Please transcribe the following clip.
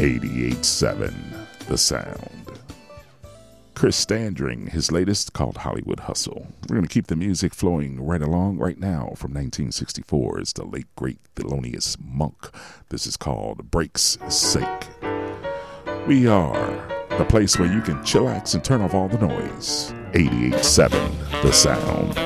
88.7 The Sound. Chris Standring, his latest called Hollywood Hustle. We're going to keep the music flowing right along right now. From 1964 is the late great Thelonious Monk. This is called Break's Sake. We are the place where you can chillax and turn off all the noise. 88.7 The Sound.